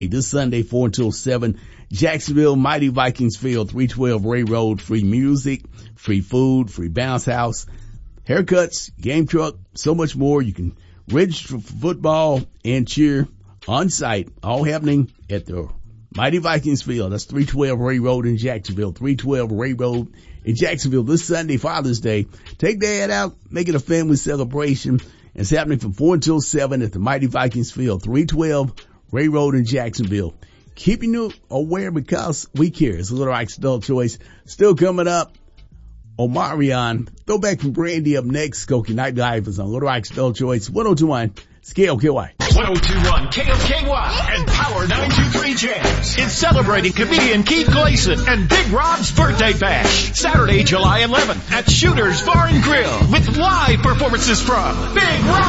This Sunday, 4 until 7, Jacksonville, Mighty Vikings Field, 312 Ray Road. Free music, free food, free bounce house, haircuts, game truck, so much more. You can register for football and cheer on site, all happening at the Mighty Vikings Field. That's 312 Ray Road in Jacksonville, 312 Ray Road in Jacksonville. This Sunday, Father's Day. Take Dad out, make it a family celebration. It's happening from 4 until 7 at the Mighty Vikings Field, 312 Ray Road in Jacksonville. Keeping you aware because we care. It's Little Rock's Adult Choice. Still coming up. Omarion. Throwback from Brandy up next. Skokie Night Divers on Little Rock's Adult Choice. 1021 KLKY. 1021 KLKY and Power 923 Jams is celebrating comedian Keith Gleason and Big Rob's birthday bash. Saturday, July 11th at Shooter's Bar and Grill with live performances from Big Rob.